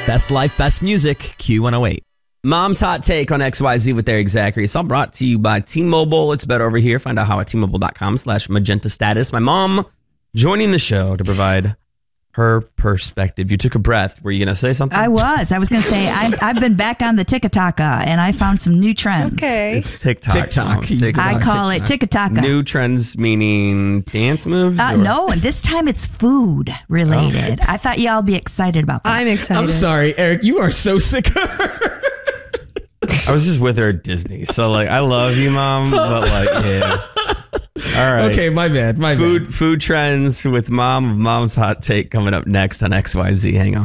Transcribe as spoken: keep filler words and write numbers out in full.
Best life, best music, Q one oh eight. Mom's Hot Take on X Y Z with Eric Zachary. It's all brought to you by T-Mobile. It's better over here. Find out how at T-Mobile.com slash magenta status. My mom joining the show to provide her perspective. You took a breath. Were you going to say something? I was. I was going to say, I, I've been back on the TikTok-a, and I found some new trends. Okay. It's TikTok. TikTok. TikTok. I call it TikTok-a. New trends meaning dance moves? Uh, no, and this time it's food related. I thought y'all be excited about that. I'm excited. I'm sorry, Eric. You are so sick of her. I was just with her at Disney. So, like, I love you, Mom, but, like, yeah. All right. Okay, my bad. My food, bad. Food trends with Mom of Mom's Hot Take coming up next on X Y Z. Hang on.